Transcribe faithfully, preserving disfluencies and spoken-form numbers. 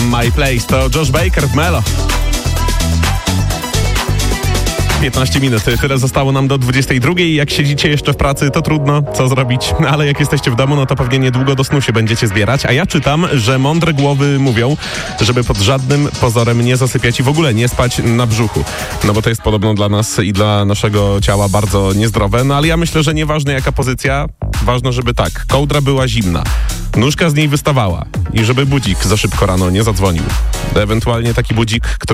My Place. To Josh Baker w Melo. piętnaście minut, tyle zostało nam do dwudziestej drugiej. Jak siedzicie jeszcze w pracy, to trudno, co zrobić. Ale jak jesteście w domu, no to pewnie niedługo do snu się będziecie zbierać. A ja czytam, że mądre głowy mówią, żeby pod żadnym pozorem nie zasypiać i w ogóle nie spać na brzuchu. No bo to jest podobno dla nas i dla naszego ciała bardzo niezdrowe. No ale ja myślę, że nieważne jaka pozycja, ważne, żeby tak, kołdra była zimna, nóżka z niej wystawała i żeby budzik za szybko rano nie zadzwonił. Ewentualnie taki budzik, który